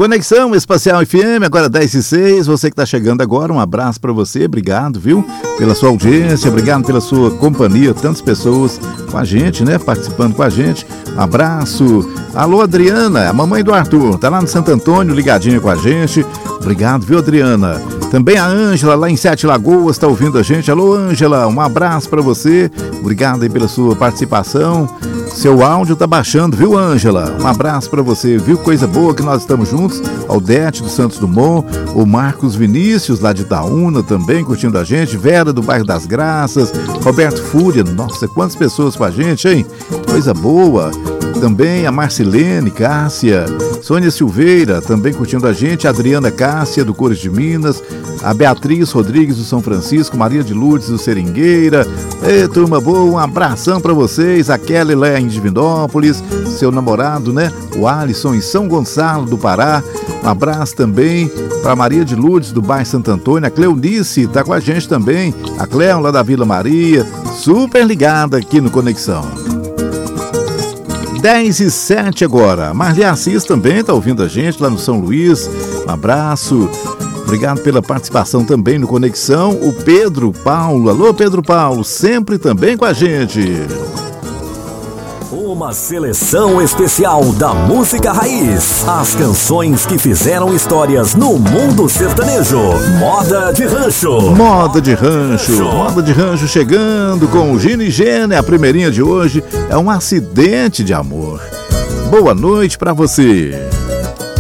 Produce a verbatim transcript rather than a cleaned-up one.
Conexão Espacial F M, agora dez e seis. Você que está chegando agora, um abraço para você. Obrigado, viu? Pela sua audiência, obrigado pela sua companhia. Tantas pessoas com a gente, né? Participando com a gente. Um abraço. Alô, Adriana, a mamãe do Arthur. Tá lá no Santo Antônio, ligadinha com a gente. Obrigado, viu, Adriana? Também a Ângela, lá em Sete Lagoas, está ouvindo a gente. Alô, Ângela, um abraço para você. Obrigado aí pela sua participação. Seu áudio tá baixando, viu, Ângela? Um abraço para você, viu? Coisa boa que nós estamos juntos. Aldete do Santos Dumont, o Marcos Vinícius, lá de Itaúna, também curtindo a gente. Vera do bairro das Graças, Roberto Fúria. Nossa, quantas pessoas com a gente, hein? Coisa boa. Também a Marcilene Cássia, Sônia Silveira, também curtindo a gente, a Adriana Cássia, do Cores de Minas, a Beatriz Rodrigues, do São Francisco, Maria de Lourdes, do Seringueira. Ei, turma boa, um abração para vocês, a Kelly lá em Divinópolis, seu namorado, né, o Alisson em São Gonçalo do Pará. Um abraço também para Maria de Lourdes, do bairro Santo Antônio, a Cleonice tá com a gente também, a Cleon lá da Vila Maria, super ligada aqui no Conexão. dez e sete agora. Marli Assis também está ouvindo a gente lá no São Luís. Um abraço. Obrigado pela participação também no Conexão. O Pedro Paulo. Alô, Pedro Paulo, sempre também com a gente. Uma seleção especial da música raiz. As canções que fizeram histórias no mundo sertanejo. Moda de Rancho. Moda de Rancho. Moda de Rancho chegando com o Gino e Gênia. A primeirinha de hoje é um acidente de amor. Boa noite pra você.